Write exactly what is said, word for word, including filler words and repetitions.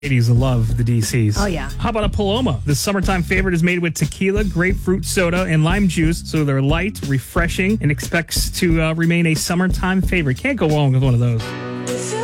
Ladies love the D Cs. Oh, yeah. How about a Paloma? The summertime favorite is made with tequila, grapefruit soda, and lime juice, so they're light, refreshing, and expects to uh, remain a summertime favorite. Can't go wrong with one of those.